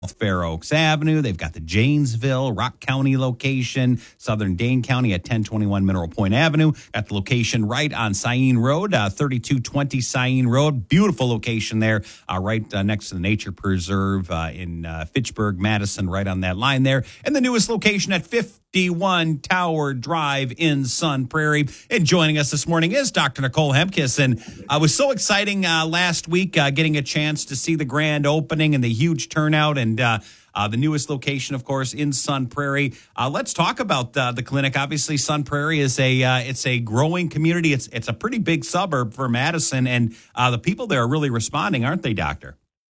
Fair Oaks Avenue. They've got the Janesville, Rock County location, Southern Dane County at 1021 Mineral Point Avenue. Got the location right on Cyene Road, 3220 Cyene Road. Beautiful location there, right next to the Nature Preserve in Fitchburg, Madison, right on that line there. And the newest location at 51 Tower Drive in Sun Prairie. And joining us this morning is Dr. Nicole Hemkes. And it was so exciting last week getting a chance to see the grand opening and the huge turnout and the newest location, of course, in Sun Prairie. Let's talk about the clinic. Obviously, Sun Prairie is it's a growing community. It's a pretty big suburb for Madison, and the people there are really responding, aren't they, Doctor?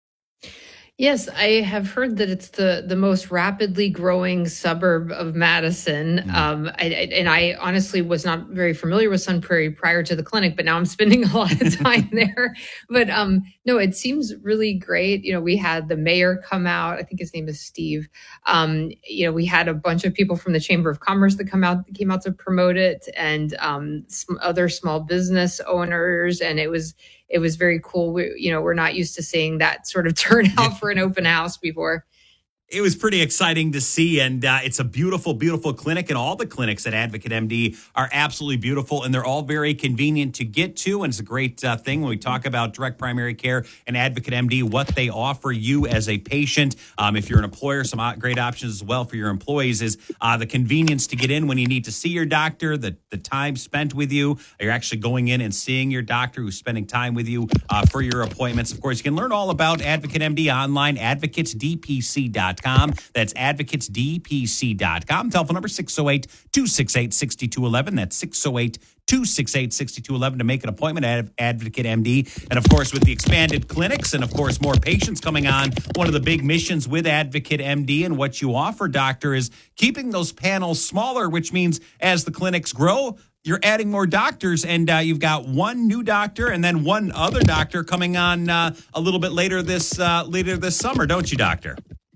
Yes, I have heard that it's the most rapidly growing suburb of Madison. I honestly was not very familiar with Sun Prairie prior to the clinic, but now I'm spending a lot of time there. But no, it seems really great. We had the mayor come out. I think his name is Steve. We had a bunch of people from the Chamber of Commerce that came out to promote it, and some other small business owners, and it was very cool. We're not used to seeing that sort of turnout for an open house before. It was pretty exciting to see, and it's a beautiful, beautiful clinic, and all the clinics at Advocate MD are absolutely beautiful, and they're all very convenient to get to, and it's a great thing when we talk about direct primary care and Advocate MD, what they offer you as a patient. If you're an employer, some great options as well for your employees is the convenience to get in when you need to see your doctor, the time spent with you. You're actually going in and seeing your doctor who's spending time with you for your appointments. Of course, you can learn all about Advocate MD online, advocatesdpc.com. That's advocatesdpc.com. Telephone number 608-268-6211. That's 608-268-6211 to make an appointment at Advocate MD. And of course, with the expanded clinics and of course, more patients coming on, one of the big missions with Advocate MD and what you offer, doctor, is keeping those panels smaller, which means as the clinics grow, you're adding more doctors, and you've got one new doctor and then one other doctor coming on a little bit later this summer, don't you, doctor?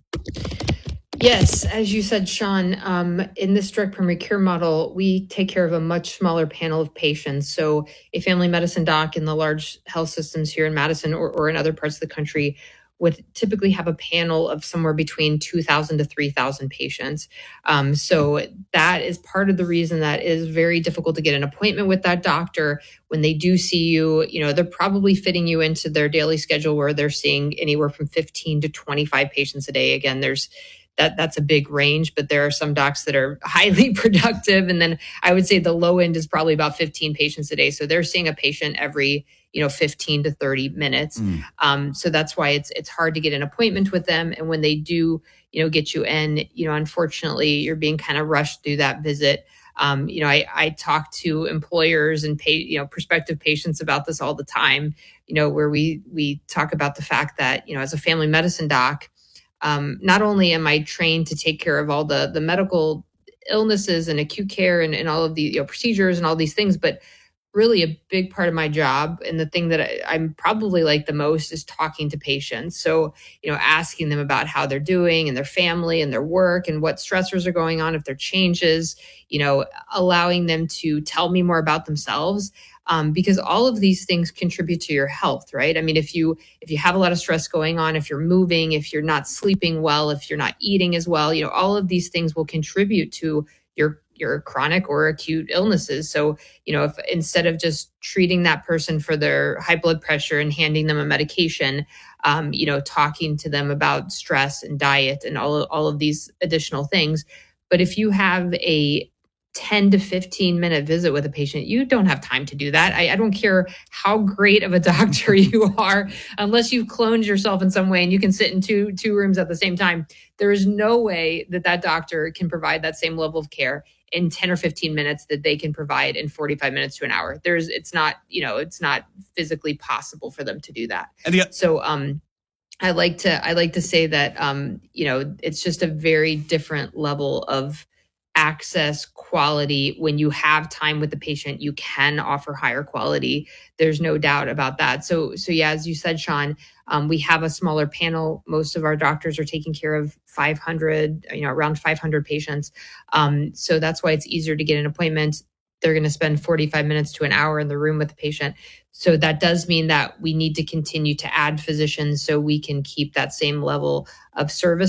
Yes, as you said, Sean, in this direct primary care model, we take care of a much smaller panel of patients. So a family medicine doc in the large health systems here in Madison or in other parts of the country would typically have a panel of somewhere between 2,000 to 3,000 patients. So that is part of the reason that it is very difficult to get an appointment with that doctor. When they do see you, they're probably fitting you into their daily schedule where they're seeing anywhere from 15 to 25 patients a day. Again, that's a big range, but there are some docs that are highly productive. And then I would say the low end is probably about 15 patients a day. So they're seeing a patient every 15 to 30 minutes. So that's why it's hard to get an appointment with them. And when they do, get you in, unfortunately, you're being kind of rushed through that visit. I talk to employers and prospective patients about this all the time, where we talk about the fact that, as a family medicine doc, not only am I trained to take care of all the medical illnesses and acute care and all of the procedures and all these things, but really a big part of my job and the thing that I'm probably like the most is talking to patients. So, asking them about how they're doing and their family and their work and what stressors are going on, if there are changes, allowing them to tell me more about themselves. Because all of these things contribute to your health, right? I mean, if you have a lot of stress going on, if you're moving, if you're not sleeping well, if you're not eating as well, all of these things will contribute to your chronic or acute illnesses. So, if instead of just treating that person for their high blood pressure and handing them a medication, talking to them about stress and diet and all of these additional things. But if you have a 10 to 15 minute visit with a patient, you don't have time to do that. I don't care how great of a doctor you are, unless you've cloned yourself in some way and you can sit in two rooms at the same time. There is no way that doctor can provide that same level of care in 10 or 15 minutes that they can provide in 45 minutes to an hour. It's not physically possible for them to do that. So, I like to say that, it's just a very different level of access, quality. When you have time with the patient, you can offer higher quality. There's no doubt about that. So yeah, as you said, Sean, we have a smaller panel. Most of our doctors are taking care of 500, around 500 patients. So that's why it's easier to get an appointment. they're going to spend 45 minutes to an hour in the room with the patient. So that does mean that we need to continue to add physicians so we can keep that same level of service